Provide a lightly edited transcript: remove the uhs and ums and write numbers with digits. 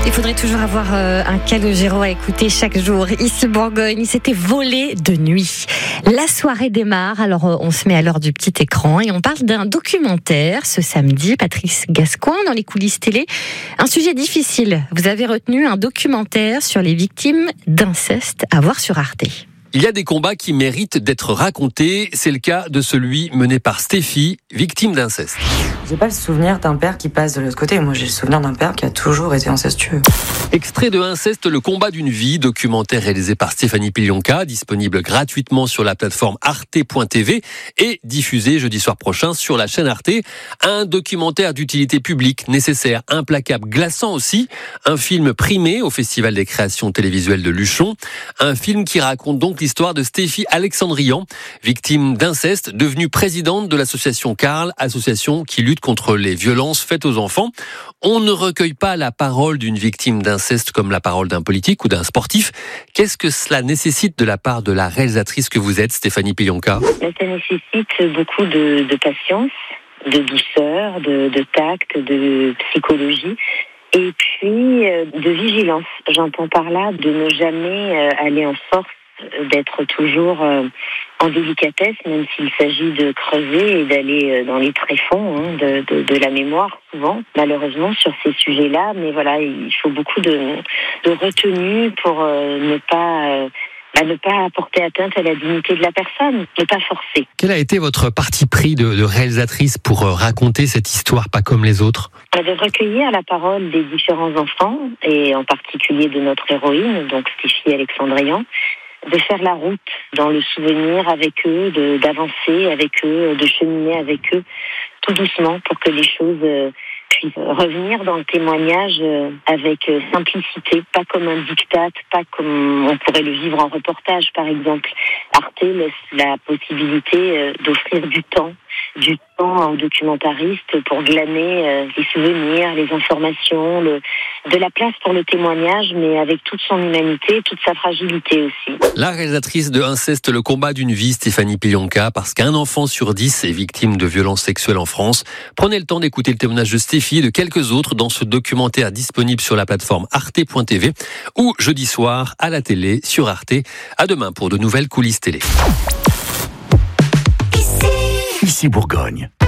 Il faudrait toujours avoir un Calogero à écouter chaque jour. Ici Bourgogne, c'était volé de nuit. La soirée démarre, alors on se met à l'heure du petit écran et on parle d'un documentaire ce samedi. Patrice Gascoin dans les coulisses télé. Un sujet difficile. Vous avez retenu un documentaire sur les victimes d'inceste à voir sur Arte. Il y a des combats qui méritent d'être racontés. C'est le cas de celui mené par Stéphie, victime d'inceste. J'ai pas le souvenir d'un père qui passe de l'autre côté. Moi, j'ai le souvenir d'un père qui a toujours été incestueux. Extrait de Inceste, le combat d'une vie, documentaire réalisé par Stéphanie Pilionka, disponible gratuitement sur la plateforme arte.tv et diffusé jeudi soir prochain sur la chaîne Arte. Un documentaire d'utilité publique, nécessaire, implacable, glaçant aussi. Un film primé au Festival des créations télévisuelles de Luchon. Un film qui raconte donc l'histoire de Stéphie Alexandrian, victime d'inceste, devenue présidente de l'association Carl, association qui lutte contre les violences faites aux enfants. On ne recueille pas la parole d'une victime d'inceste comme la parole d'un politique ou d'un sportif. Qu'est-ce que cela nécessite de la part de la réalisatrice que vous êtes, Stéphanie Pilionka ? Ça nécessite beaucoup de patience, de douceur, de tact, de psychologie. Et puis de vigilance. J'entends par là de ne jamais aller en force, d'être toujours en délicatesse, même s'il s'agit de creuser et d'aller dans les tréfonds de la mémoire, souvent, malheureusement, sur ces sujets-là. Mais voilà, il faut beaucoup de retenue pour ne pas apporter atteinte à la dignité de la personne, ne pas forcer. Quel a été votre parti pris de réalisatrice pour raconter cette histoire pas comme les autres ? De recueillir la parole des différents enfants, et en particulier de notre héroïne, donc Stéphie Alexandrian, de faire la route dans le souvenir avec eux, d'avancer avec eux, de cheminer avec eux, tout doucement pour que les choses puissent revenir dans le témoignage avec simplicité, pas comme un diktat, pas comme on pourrait le vivre en reportage par exemple. Arte laisse la possibilité d'offrir du temps aux documentaristes pour glaner les souvenirs, les informations, de la place pour le témoignage, mais avec toute son humanité, toute sa fragilité aussi. La réalisatrice de Inceste, le combat d'une vie, Stéphanie Pilionka, parce qu'un enfant sur 10 est victime de violences sexuelles en France. Prenez le temps d'écouter le témoignage de Stéphie et de quelques autres dans ce documentaire disponible sur la plateforme arte.tv ou jeudi soir à la télé sur Arte. À demain pour de nouvelles coulisses télé. Ici Bourgogne.